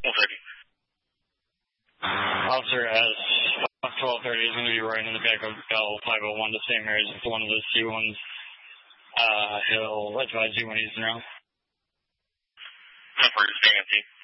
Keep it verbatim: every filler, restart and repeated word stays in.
one thirty. Officer S, twelve thirty is going to be right in the back of Bell five oh one to Saint Mary's. It's one of the C ones. Uh, he'll advise you when he's around. Number is staying empty.